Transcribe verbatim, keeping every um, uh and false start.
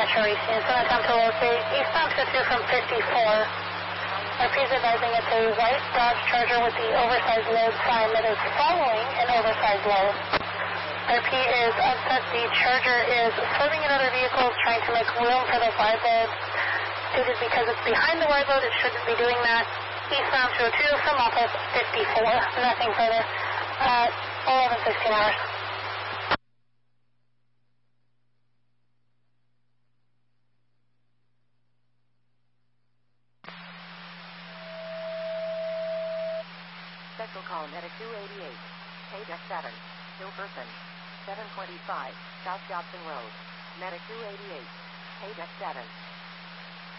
Metro Eastern. It's going to attempt to locate eastbound two two from fifty-four. R P is advising it's a white Dodge Charger with the oversized load sign that is following an oversized load. R P is upset the Charger is swerving at other vehicles, trying to make room for the wide load. Stated because it's behind the wide load, it shouldn't be doing that. Eastbound two oh two from office fifty-four. Nothing further. Uh, eleven sixteen hours. Special call Medic two eighty-eight. Page X seven. Still person. seven twenty-five. South Jobson Road. Medic two eighty-eight. Page X seven.